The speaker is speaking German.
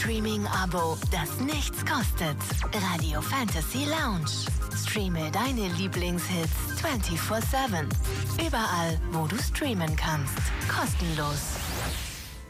Streaming-Abo, das nichts kostet. Radio Fantasy Lounge. Streame deine Lieblingshits 24/7. Überall, wo du streamen kannst. Kostenlos.